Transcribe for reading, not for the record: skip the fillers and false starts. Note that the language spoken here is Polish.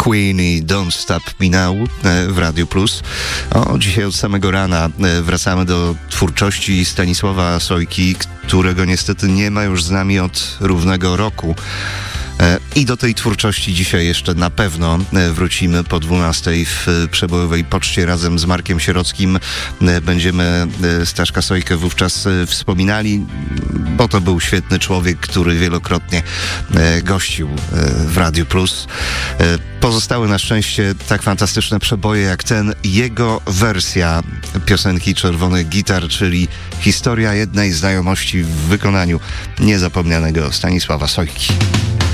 Queen i Don't Stop Me Now w Radiu Plus. Dzisiaj od samego rana wracamy do twórczości Stanisława Sojki, którego niestety nie ma już z nami od równego roku. I do tej twórczości dzisiaj jeszcze na pewno wrócimy po 12:00 w Przebojowej Poczcie razem z Markiem Sierockim. Będziemy Staszka Sojkę wówczas wspominali, bo to był świetny człowiek, który wielokrotnie gościł w Radiu Plus. Pozostały na szczęście tak fantastyczne przeboje jak ten, jego wersja piosenki Czerwonych Gitar, czyli historia jednej znajomości w wykonaniu niezapomnianego Stanisława Sojki.